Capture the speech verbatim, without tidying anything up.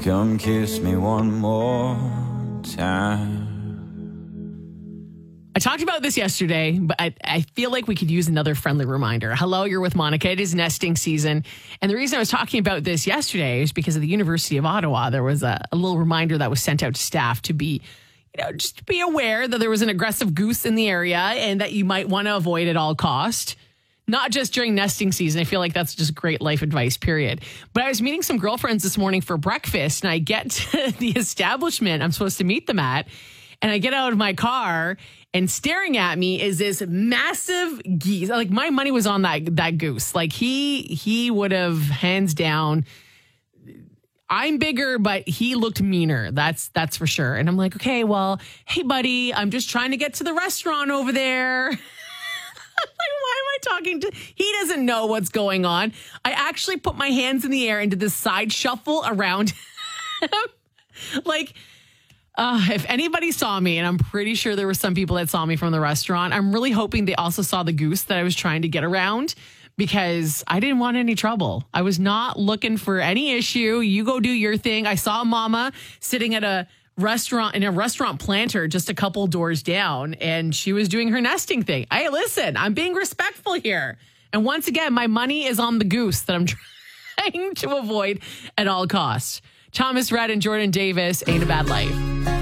Come kiss me one more time. I talked about this yesterday, but I, I feel like we could use another friendly reminder. Hello, you're with Monica. It is nesting season. And the reason I was talking about this yesterday is because of the University of Ottawa. There was a, a little reminder that was sent out to staff to be, you know, just to be aware that there was an aggressive goose in the area and that you might want to avoid at all cost. Not just during nesting season. I feel like that's just great life advice, period. But I was meeting some girlfriends this morning for breakfast, and I get to the establishment I'm supposed to meet them at, and I get out of my car, and staring at me is this massive geese. Like, my money was on that that goose. Like, he he would have, hands down, I'm bigger, but he looked meaner. That's that's for sure. And I'm like, okay, well, hey, buddy, I'm just trying to get to the restaurant over there. Like, why am I talking to? He doesn't know what's going on. I actually put my hands in the air and did this side shuffle around him. Like, uh, if anybody saw me, and I'm pretty sure there were some people that saw me from the restaurant, I'm really hoping they also saw the goose that I was trying to get around, because I didn't want any trouble. I was not looking for any issue. You go do your thing. I saw Mama sitting at a restaurant in a restaurant planter just a couple doors down, and she was doing her nesting thing. Hey, listen, I'm being respectful here. And once again, my money is on the goose that I'm trying to avoid at all costs. Thomas Rhett and Jordan Davis, Ain't a Bad Life.